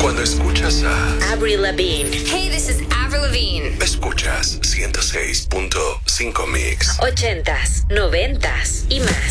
Cuando escuchas a Avril Lavigne. Hey, this is Avril Lavigne. Escuchas 106.5 Mix. 80s, 90s y más.